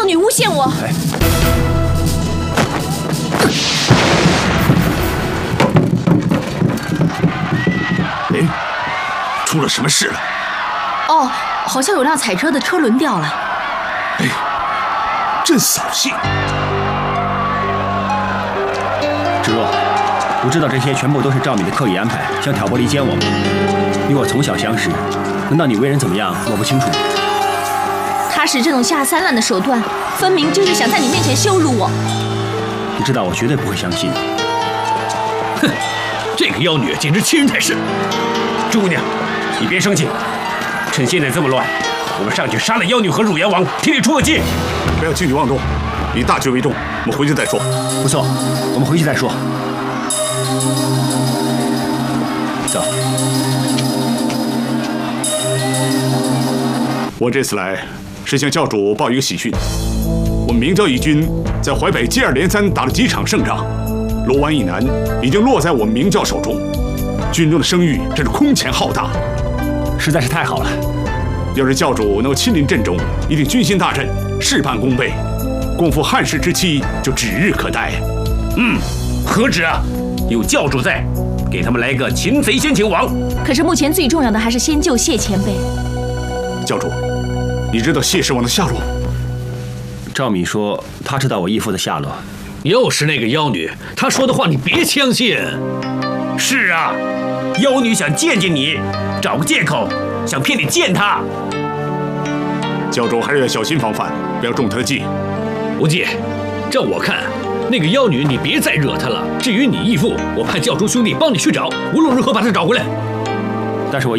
女诬陷我。 哎，出了什么事了？ 哦，好像有辆彩车的车轮掉了。 哎，真扫兴。 芷若，我知道这些全部都是赵敏的刻意安排，想挑拨离间我们。你我从小相识，难道你为人怎么样我不清楚吗？ 他使这种下三滥的手段，分明就是想在你面前羞辱我。 你知道我绝对不会相信。 哼，这个妖女简直欺人太甚！ 朱姑娘，你别生气，趁现在这么乱，我们上去杀了妖女和汝阳王，替你出个气。 不要轻举妄动，以大局为重。我们回去再说。 不错，我们回去再说。走。 我这次来是向教主报一个喜讯，我们明教义军在淮北接二连三打了几场胜仗，罗湾以南已经落在我们明教手中，军中的声誉真是空前浩大， 实在是太好了。 要是教主能够亲临阵中，一定军心大振，事半功倍，共赴汉室之期就指日可待。 何止啊！有教主在，给他们来个擒贼先擒王。 可是目前最重要的还是先救谢前辈。 教主，你知道谢师王的下落？ 赵敏说他知道我义父的下落。 又是那个妖女，她说的话你别相信。 是啊，妖女想见见你，找个借口想骗你见她。 教主还是要小心防范，不要中她的计。 无忌，照我看，那个妖女你别再惹她了。至于你义父，我派教主兄弟帮你去找，无论如何把她找回来。 但是我